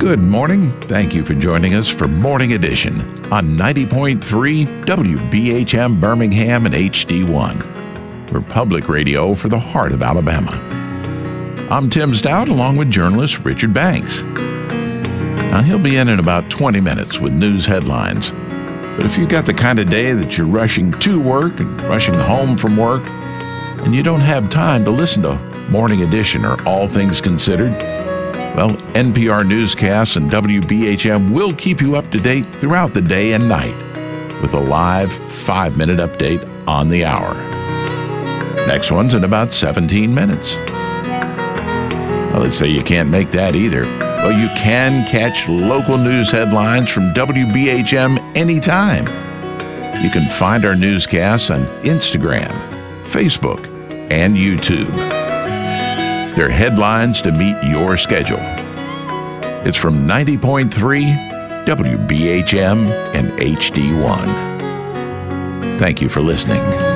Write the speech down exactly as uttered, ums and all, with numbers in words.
Good morning. Thank you for joining us for Morning Edition on ninety point three W B H M Birmingham and H D one. We're public radio for the heart of Alabama. I'm Tim Stout along with journalist Richard Banks. Now, he'll be in in about twenty minutes with news headlines. But if you've got the kind of day that you're rushing to work and rushing home from work, and you don't have time to listen to Morning Edition or All Things Considered, well, N P R newscasts and W B H M will keep you up to date throughout the day and night with a live five-minute update on the hour. Next one's in about seventeen minutes. Well, let's say you can't make that either. Well, you can catch local news headlines from W B H M anytime. You can find our newscasts on Instagram, Facebook, and YouTube. They're headlines to meet your schedule. It's from ninety point three W B H M and H D one. Thank you for listening.